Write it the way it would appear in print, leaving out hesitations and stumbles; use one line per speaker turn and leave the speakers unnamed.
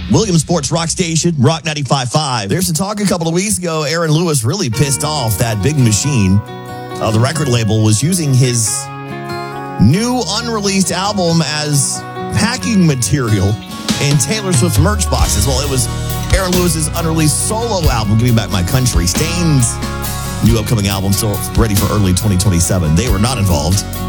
Williamsport's Rock Station, Rock 95.5. There's some talk a couple of weeks ago. Aaron Lewis really pissed off that Big Machine. The record label was using his new unreleased album as packing material in Taylor Swift merch boxes. Well, it was Aaron Lewis's unreleased solo album, Give Me Back My Country. Stain's new upcoming album, still ready for early 2027. They were not involved.